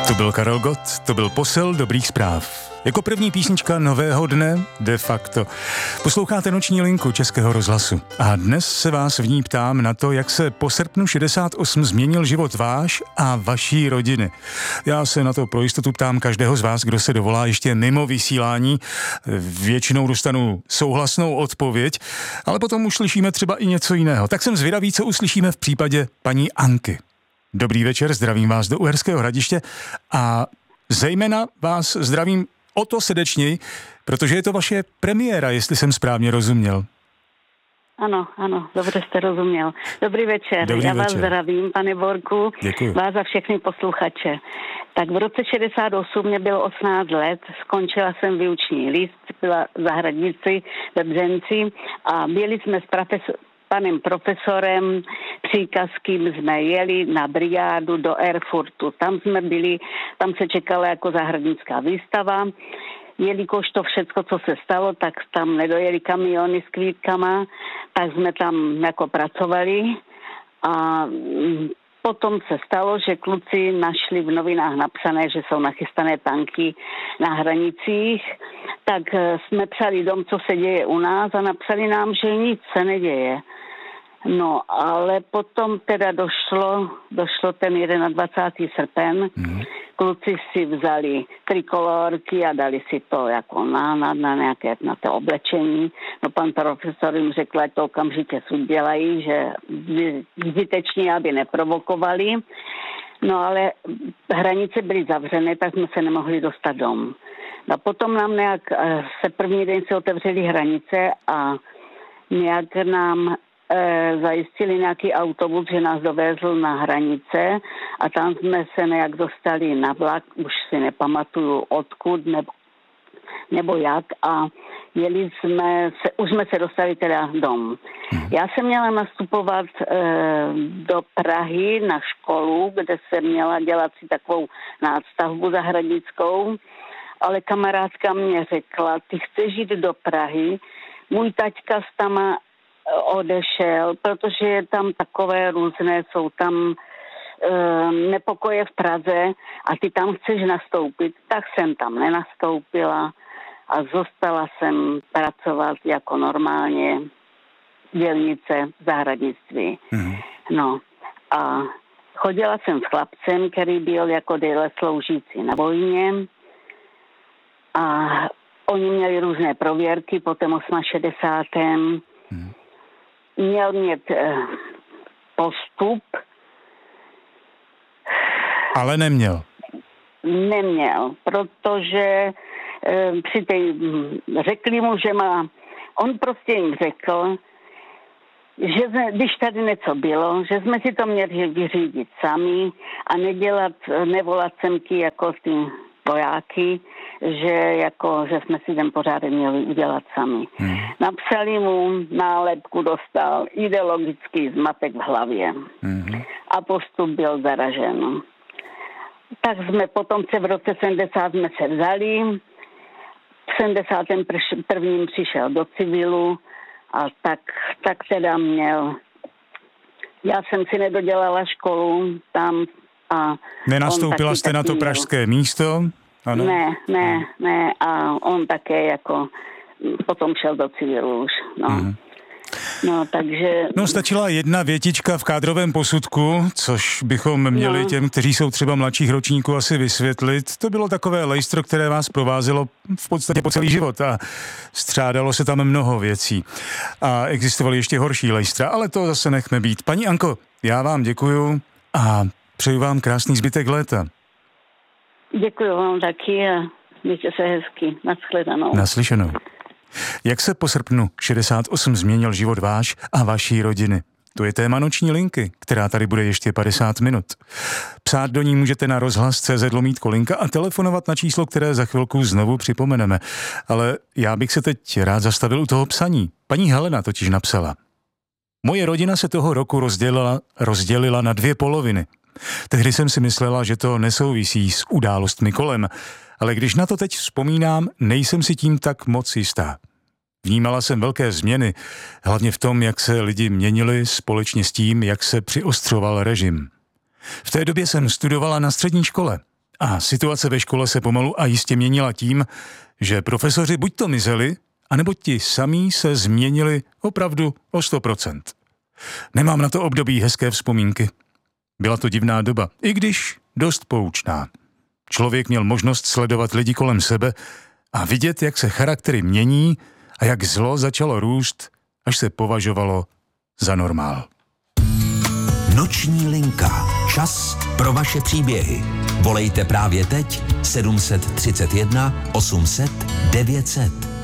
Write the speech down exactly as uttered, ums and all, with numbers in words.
To byl Karel Gott, to byl Posel dobrých zpráv. Jako první písnička nového dne, de facto. Posloucháte Noční linku Českého rozhlasu. A dnes se vás v ní ptám na to, jak se po srpnu šedesát osm změnil život váš a vaší rodiny. Já se na to pro jistotu ptám každého z vás, kdo se dovolá ještě mimo vysílání. Většinou dostanu souhlasnou odpověď, ale potom uslyšíme třeba i něco jiného. Tak jsem zvědavý, co uslyšíme v případě paní Anky. Dobrý večer, zdravím vás do Uherského Hradiště a zejména vás zdravím o to srdečněji, protože je to vaše premiéra, jestli jsem správně rozuměl. Ano, ano, dobře jste rozuměl. Dobrý večer, Dobrý já večer. vás zdravím, pane Borku, Děkuji. vás a všechny posluchače. Tak v roce šedesát osm mě bylo osmnáct let, skončila jsem výuční list, byla v zahradnici ve Břenci a byli jsme s profesor, panem profesorem Příkazkým jsme jeli na brigádu do Erfurtu. Tam jsme byli, tam se čekala jako zahradnická výstava. Jelikož to všecko, co se stalo, tak tam nedojeli kamiony s kvítkama, tak jsme tam jako pracovali a potom se stalo, že kluci našli v novinách napsané, že jsou nachystané tanky na hranicích, tak jsme psali dom, co se děje u nás a napsali nám, že nic se neděje. No, ale potom teda došlo, došlo ten dvacátého prvního srpen, mm. kluci si vzali trikolorky a dali si to jako na, na, na nějaké na to oblečení. No pan profesor jim řekl, ať to okamžitě dělají, že zbytečně, aby neprovokovali. No ale hranice byly zavřené, tak jsme se nemohli dostat dom. No potom nám nějak, se první den se otevřely hranice a nějak nám zajistili nějaký autobus, že nás dovezl na hranice a tam jsme se nějak dostali na vlak, už si nepamatuju odkud nebo, nebo jak a jeli jsme, se, už jsme se dostali teda dom. Já jsem měla nastupovat e, do Prahy na školu, kde jsem měla dělat si takovou nástavbu zahradnickou, ale kamarádka mě řekla, ty chceš jít do Prahy, můj taťka s tama odešel, protože je tam takové různé, jsou tam e, nepokoje v Praze a ty tam chceš nastoupit, tak jsem tam nenastoupila a zostala jsem pracovat jako normálně dělnice v zahradnictví. Mm. No a chodila jsem s chlapcem, který byl jako déle sloužící na vojně a oni měli různé prověrky po tom šedesátém osmém Mm. Měl mít eh, postup. Ale neměl. Neměl, protože eh, při té, řekli mu, že má, on prostě jim řekl, že když tady něco bylo, že jsme si to měli vyřídit sami a nedělat, nevolat semky jako ty vojáky, že jako, že jsme si ten pořádek měli udělat sami. Hmm. Napsali mu nálepku, dostal ideologický zmatek v hlavě. Hmm. A postup byl zaražen. Tak jsme potom se v roce sedmdesát jsme se vzali. V sedmdesátém prvním přišel do civilu a tak, tak teda měl. Já jsem si nedodělala školu tam a nenastoupila jste na to měl. Pražské místo? Ano. Ne, ne, ne a on také jako potom šel do civilu už, no. Mm. No, takže... No, stačila jedna větička v kádrovém posudku, což bychom měli no. těm, kteří jsou třeba mladších ročníků, asi vysvětlit. To bylo takové lejstro, které vás provázelo v podstatě po celý život a střádalo se tam mnoho věcí. A existovaly ještě horší lejstra, ale to zase nechme být. Paní Anko, já vám děkuju a přeju vám krásný zbytek léta. Děkuji vám taky a mějte se hezky. Nashledanou. Naslyšenou. Jak se po srpnu šedesát osm změnil život váš a vaší rodiny? To je téma Noční linky, která tady bude ještě padesát minut. Psát do ní můžete na rozhlas tečka cé zet lomítko linka a telefonovat na číslo, které za chvilku znovu připomeneme. Ale já bych se teď rád zastavil u toho psaní. Paní Helena totiž napsala. Moje rodina se toho roku rozdělila, rozdělila na dvě poloviny. Tehdy jsem si myslela, že to nesouvisí s událostmi kolem, ale když na to teď vzpomínám, nejsem si tím tak moc jistá. Vnímala jsem velké změny, hlavně v tom, jak se lidi měnili společně s tím, jak se přiostřoval režim. V té době jsem studovala na střední škole A situace ve škole se pomalu a jistě měnila tím, že profesoři buď to mizeli, anebo ti samí se změnili opravdu o sto procent. Nemám na to období hezké vzpomínky. Byla to divná doba, i když dost poučná. Člověk měl možnost sledovat lidi kolem sebe a vidět, jak se charaktery mění a jak zlo začalo růst, až se považovalo za normál. Noční linka. Čas pro vaše příběhy. Volejte právě teď sedm set třicet jedna osm set devět set.